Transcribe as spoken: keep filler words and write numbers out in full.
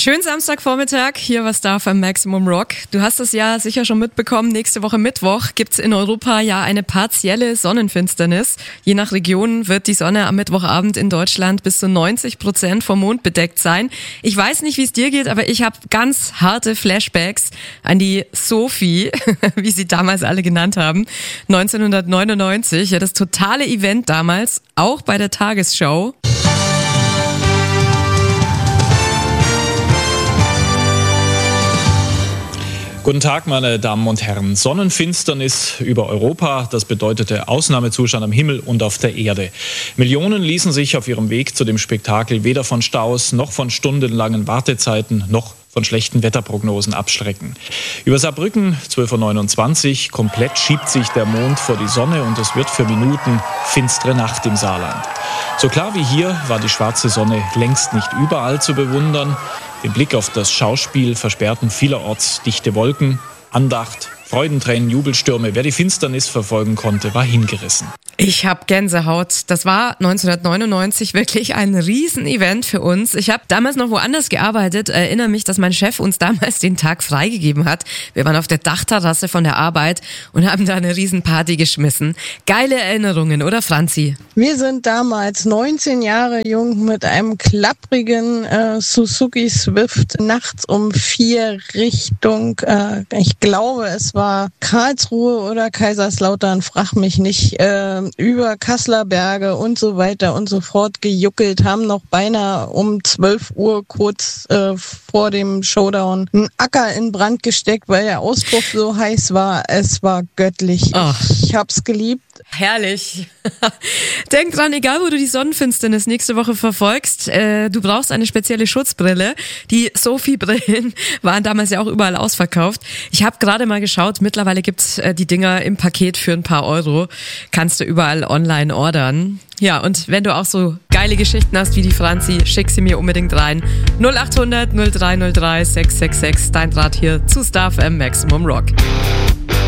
Schönen Samstagvormittag, hier was da am Maximum Rock. Du hast es ja sicher schon mitbekommen, nächste Woche Mittwoch gibt's in Europa ja eine partielle Sonnenfinsternis. Je nach Region wird die Sonne am Mittwochabend in Deutschland bis zu neunzig Prozent vom Mond bedeckt sein. Ich weiß nicht, wie es dir geht, aber ich habe ganz harte Flashbacks an die Sophie, wie sie damals alle genannt haben, neunzehnhundertneunundneunzig. Ja, das totale Event damals, auch bei der Tagesschau. Guten Tag, meine Damen und Herren. Sonnenfinsternis über Europa, das bedeutete Ausnahmezustand am Himmel und auf der Erde. Millionen ließen sich auf ihrem Weg zu dem Spektakel weder von Staus noch von stundenlangen Wartezeiten noch von schlechten Wetterprognosen abschrecken. Über Saarbrücken zwölf Uhr neunundzwanzig, komplett schiebt sich der Mond vor die Sonne und es wird für Minuten finstere Nacht im Saarland. So klar wie hier war die schwarze Sonne längst nicht überall zu bewundern. Den Blick auf das Schauspiel versperrten vielerorts dichte Wolken, Andacht, Freudentränen, Jubelstürme. Wer die Finsternis verfolgen konnte, war hingerissen. Ich habe Gänsehaut. Das war neunzehnhundertneunundneunzig wirklich ein Riesenevent für uns. Ich habe damals noch woanders gearbeitet, erinnere mich, dass mein Chef uns damals den Tag freigegeben hat. Wir waren auf der Dachterrasse von der Arbeit und haben da eine Riesenparty geschmissen. Geile Erinnerungen, oder Franzi? Wir sind damals neunzehn Jahre jung mit einem klapprigen äh, Suzuki Swift nachts um vier Richtung, äh, ich glaube es war Karlsruhe oder Kaiserslautern, frag mich nicht, äh, über Kasseler Berge und so weiter und so fort gejuckelt, haben noch beinahe um zwölf Uhr kurz äh, vor dem Showdown einen Acker in Brand gesteckt, weil der Auspuff so heiß war. Es war göttlich. Ach. Ich hab's geliebt. Herrlich. Denk dran, egal wo du die Sonnenfinsternis nächste Woche verfolgst, äh, du brauchst eine spezielle Schutzbrille. Die Sophie-Brillen waren damals ja auch überall ausverkauft. Ich habe gerade mal geschaut, mittlerweile gibt's äh, die Dinger im Paket für ein paar Euro. Kannst du überall online ordern. Ja, und wenn du auch so geile Geschichten hast wie die Franzi, schick sie mir unbedingt rein. null acht hundert null drei null drei sechs sechs sechs, dein Draht hier zu Star F M Maximum Rock.